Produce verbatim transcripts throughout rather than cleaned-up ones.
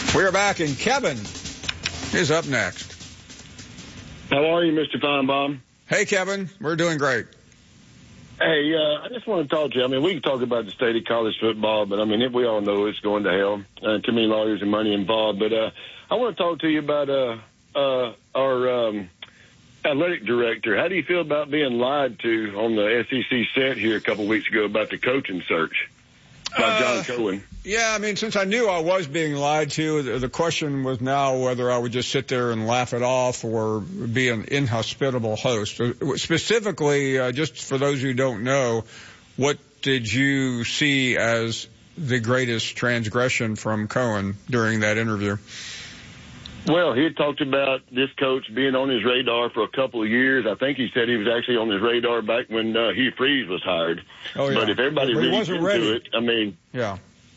We're back, and Kevin is up next. How are you, Mister Feinbaum? Hey, Kevin. We're doing great. Hey, uh, I just want to talk to you. I mean, we can talk about the state of college football, but, I mean, it, we all know it's going to hell. Uh, too many lawyers and money involved. But uh, I want to talk to you about uh, uh, our um, athletic director. How do you feel about being lied to on the S E C set here a couple weeks ago about the coaching search by John uh, Cohen? Yeah, I mean, since I knew I was being lied to, the, the question was now whether I would just sit there and laugh it off or be an inhospitable host. Specifically, uh, just for those who don't know, what did you see as the greatest transgression from Cohen during that interview? Well, he had talked about this coach being on his radar for a couple of years. I think he said he was actually on his radar back when uh, Hugh Freeze was hired. Oh, yeah. But if everybody but reads into ready. it, I mean, yeah.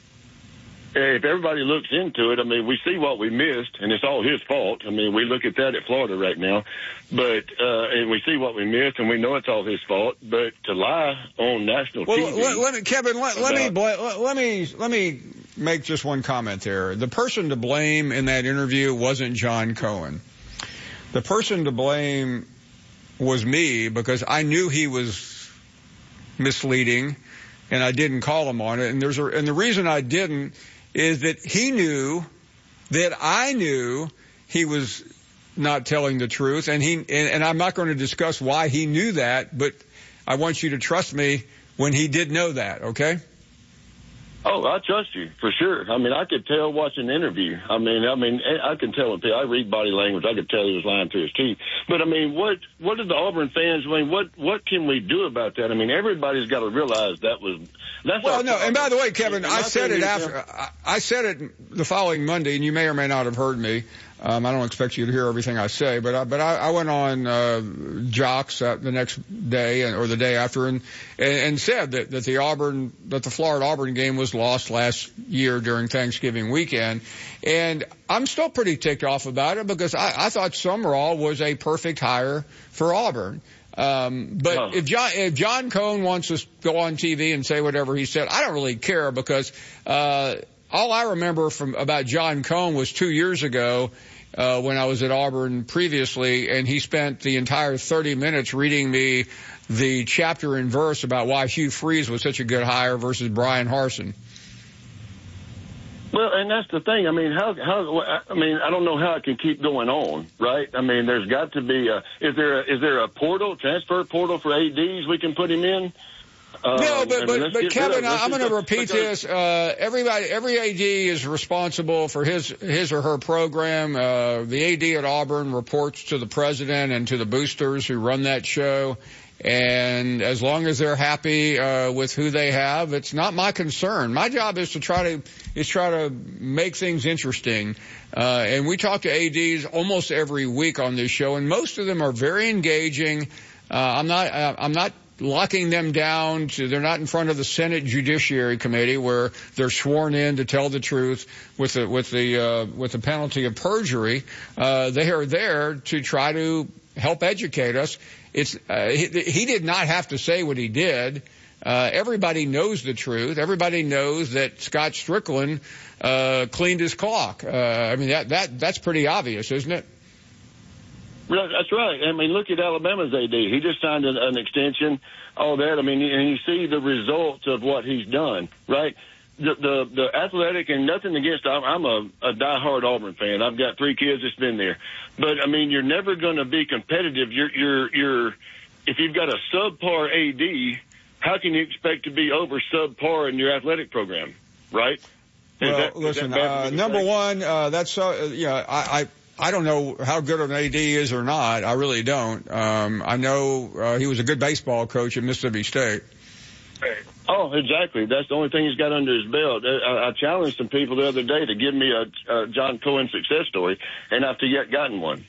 If everybody looks into it, I mean, we see what we missed, and it's all his fault. I mean, we look at that at Florida right now, but uh, and we see what we missed, and we know it's all his fault. But to lie on national well, T V, let, let me, Kevin, let, let me about, let, let me let me make just one comment there. The person to blame in that interview wasn't John Cohen. The person to blame was me, because I knew he was misleading, and I didn't call him on it. And there's a, and the reason I didn't is that he knew that I knew he was not telling the truth, and he and, and I'm not going to discuss why he knew that, but I want you to trust me when he did know that, okay? Oh, I trust you for sure. I mean, I could tell watching the interview. I mean, I mean, I can tell him. I read body language. I could tell he was lying through his teeth. But I mean, what what did the Auburn fans? I mean, what what can we do about that? I mean, everybody's got to realize that was that's. Well, no. And by the way, Kevin, I said it after. I, I said it the following Monday, and you may or may not have heard me. Um, I don't expect you to hear everything I say, but I, but I, I went on uh, Jocks uh, the next day or the day after, and and, and said that, that the Auburn that the Florida Auburn game was lost last year during Thanksgiving weekend, and I'm still pretty ticked off about it because I, I thought Summerall was a perfect hire for Auburn. Um, but oh. if John if John Cohen wants to go on T V and say whatever he said, I don't really care because uh, all I remember from about John Cohen was two years ago. Uh, when I was at Auburn previously, and he spent the entire thirty minutes reading me the chapter and verse about why Hugh Freeze was such a good hire versus Brian Harsin. Well, and that's the thing. I mean, how, how, I mean, I don't know how it can keep going on, right? I mean, there's got to be a, is there a, is there a portal, transfer portal for A Ds we can put him in? Uh, no, but, but, but Kevin, I'm going to repeat this. Uh, everybody, every A D is responsible for his, his or her program. Uh, the A D at Auburn reports to the president and to the boosters who run that show. And as long as they're happy, uh, with who they have, it's not my concern. My job is to try to, is try to make things interesting. Uh, and we talk to A Ds almost every week on this show, and most of them are very engaging. Uh, I'm not, uh, I'm not, locking them down to, they're not in front of the Senate Judiciary Committee where they're sworn in to tell the truth with the, with the, uh, with the penalty of perjury. Uh, they are there to try to help educate us. It's, uh, he, he did not have to say what he did. Uh, everybody knows the truth. Everybody knows that Scott Strickland, uh, cleaned his clock. Uh, I mean, that, that, that's pretty obvious, isn't it? That's right. I mean, look at Alabama's A D. He just signed an, an extension, all that. I mean, and you see the results of what he's done, right? The the, the athletic, and nothing against, I'm, I'm a, a diehard Auburn fan. I've got three kids that's been there. But, I mean, you're never going to be competitive. You're, you're, you're, if you've got a subpar A D, how can you expect to be over subpar in your athletic program, right? Is well, that, listen, uh, number one, uh, that's, uh, yeah, I, I, I don't know how good an A D is or not. I really don't. Um, I know uh, he was a good baseball coach at Mississippi State. Oh, exactly. That's the only thing he's got under his belt. I, I challenged some people the other day to give me a, a John Cohen success story, and I've yet gotten one.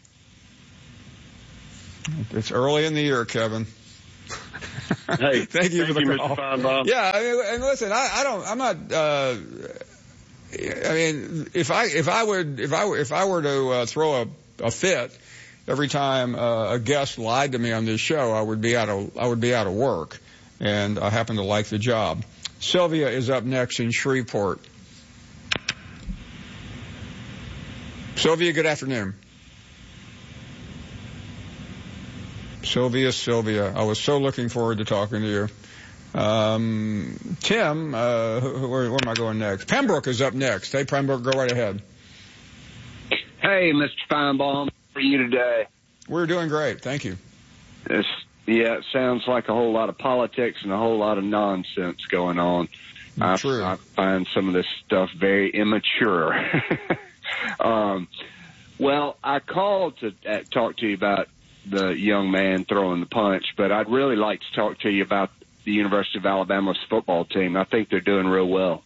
It's early in the year, Kevin. Hey, thank you thank for the you, call. Mister Feinbaum. Yeah, I mean, and listen, I, I don't. I'm not. Uh, I mean, if I if I would if I if I were to uh, throw a, a fit every time uh, a guest lied to me on this show, I would be out of I would be out of work, and I happen to like the job. Sylvia is up next in Shreveport. Sylvia, good afternoon. Sylvia, Sylvia, I was so looking forward to talking to you. Um, Tim, uh, where, where am I going next? Pembroke is up next. Hey, Pembroke, go right ahead. Hey, Mister Feinbaum, how are you today? We're doing great. Thank you. It's, yeah, it sounds like a whole lot of politics and a whole lot of nonsense going on. I, I find some of this stuff very immature. um, well, I called to uh, talk to you about the young man throwing the punch, but I'd really like to talk to you about the University of Alabama's football team. I think they're doing real well.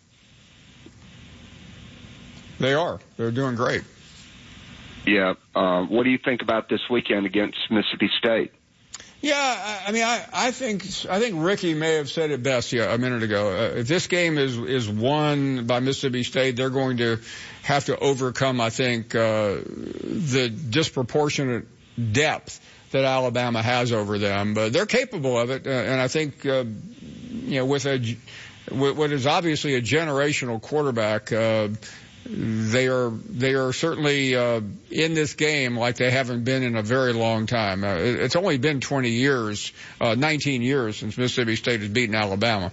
They are. They're doing great. Yeah. Um, what do you think about this weekend against Mississippi State? Yeah, I mean, I, I think I think Ricky may have said it best yeah, a minute ago. Uh, if this game is is won by Mississippi State, they're going to have to overcome, I think, uh, the disproportionate depth that Alabama has over them. But they're capable of it, uh, and I think, uh, you know, with a with what is obviously a generational quarterback, uh, they are they are certainly uh, in this game like they haven't been in a very long time. Uh, it's only been twenty years, uh, nineteen years since Mississippi State has beaten Alabama.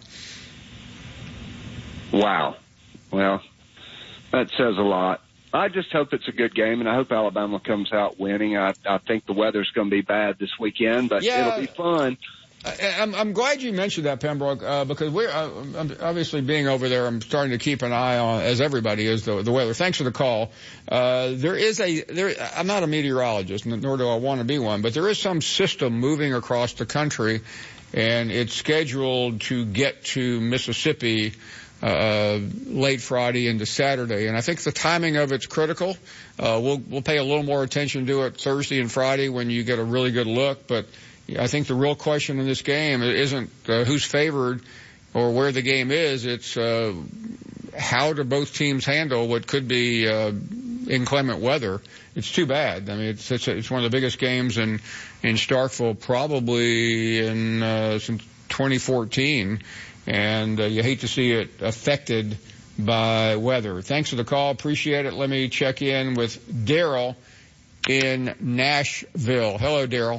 Wow. Well, that says a lot. I just hope it's a good game, and I hope Alabama comes out winning. I, I think the weather's going to be bad this weekend, but yeah. It'll be fun. I'm, I'm glad you mentioned that, Pembroke, uh, because we're uh, obviously being over there. I'm starting to keep an eye on, as everybody is, the, the weather. Thanks for the call. Uh, there is a, there, I'm not a meteorologist, nor do I want to be one, but there is some system moving across the country, and it's scheduled to get to Mississippi uh, late Friday into Saturday. And I think the timing of it's critical. Uh, we'll, we'll pay a little more attention to it Thursday and Friday when you get a really good look, but I think the real question in this game isn't uh, who's favored or where the game is. It's uh, how do both teams handle what could be uh, inclement weather. It's too bad. I mean, it's it's, it's one of the biggest games in in Starkville probably in uh, since twenty fourteen, and uh, you hate to see it affected by weather. Thanks for the call. Appreciate it. Let me check in with Daryl in Nashville. Hello, Daryl.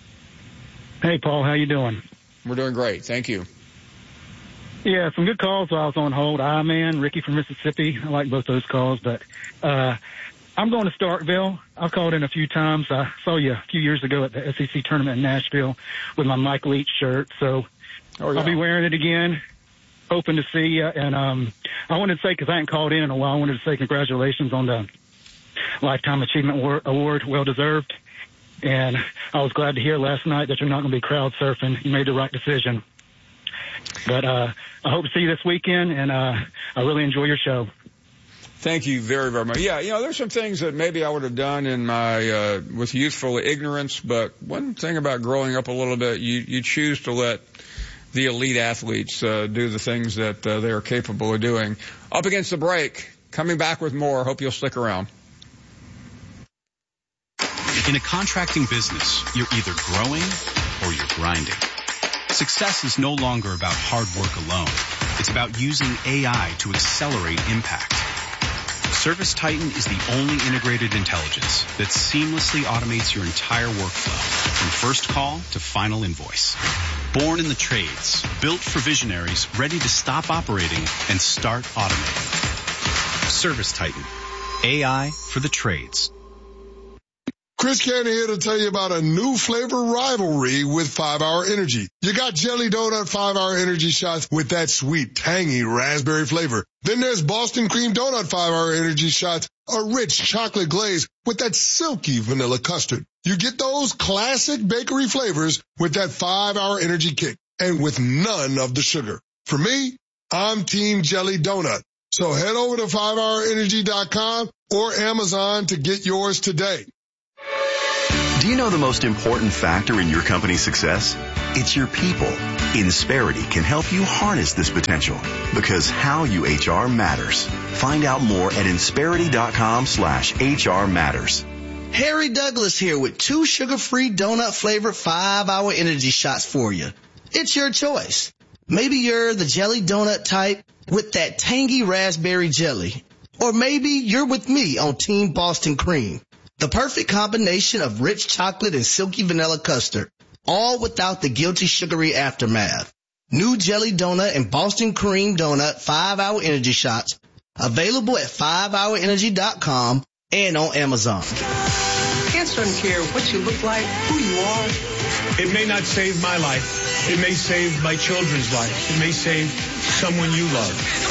Hey, Paul, how you doing? We're doing great. Thank you. Yeah, some good calls while I was on hold. I man, Ricky from Mississippi. I like both those calls, but uh, I'm going to Starkville. I've called in a few times. I saw you a few years ago at the S E C tournament in Nashville with my Mike Leach shirt, so oh, yeah. I'll be wearing it again. Hoping to see you. And um, I wanted to say, because I hadn't called in in a while, I wanted to say congratulations on the Lifetime Achievement Award, well-deserved. And I was glad to hear last night that you're not going to be crowd surfing. You made the right decision. But uh, I hope to see you this weekend, and uh, I really enjoy your show. Thank you very, very much. Yeah, you know, there's some things that maybe I would have done in my uh, with youthful ignorance, but one thing about growing up a little bit, you, you choose to let the elite athletes uh, do the things that uh, they are capable of doing. Up against the break, coming back with more. Hope you'll stick around. In a contracting business, you're either growing or you're grinding. Success is no longer about hard work alone. It's about using A I to accelerate impact. ServiceTitan is the only integrated intelligence that seamlessly automates your entire workflow from first call to final invoice. Born in the trades, built for visionaries ready to stop operating and start automating. ServiceTitan, A I for the trades. Chris Cannon here to tell you about a new flavor rivalry with five hour Energy. You got Jelly Donut five hour Energy shots with that sweet, tangy raspberry flavor. Then there's Boston Cream Donut five hour Energy shots, a rich chocolate glaze with that silky vanilla custard. You get those classic bakery flavors with that five hour Energy kick and with none of the sugar. For me, I'm Team Jelly Donut. So head over to five hour energy dot com or Amazon to get yours today. Do you know the most important factor in your company's success? It's your people. Insperity can help you harness this potential because how you H R matters. Find out more at insperity dot com slash H R matters. Harry Douglas here with two sugar-free donut flavored five hour energy shots for you. It's your choice. Maybe you're the jelly donut type with that tangy raspberry jelly. Or maybe you're with me on Team Boston Cream, the perfect combination of rich chocolate and silky vanilla custard, all without the guilty sugary aftermath. New Jelly Donut and Boston Cream Donut five hour Energy Shots, available at five hour energy dot com and on Amazon. Cancer doesn't care what you look like, who you are. It may not save my life. It may save my children's life. It may save someone you love.